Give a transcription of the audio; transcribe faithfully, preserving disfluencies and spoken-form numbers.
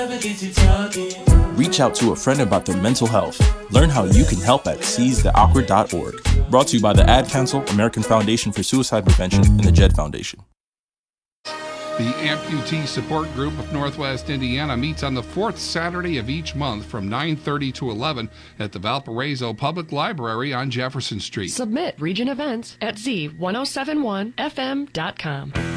Reach out to a friend about their mental health. Learn how you can help at seize the awkward dot org. Brought to you by the Ad Council, American Foundation for Suicide Prevention, and the Jed Foundation. The Amputee Support Group of Northwest Indiana meets on the fourth Saturday of each month from nine thirty to eleven at the Valparaiso Public Library on Jefferson Street. Submit Region Events at z ten seventy-one f m dot com.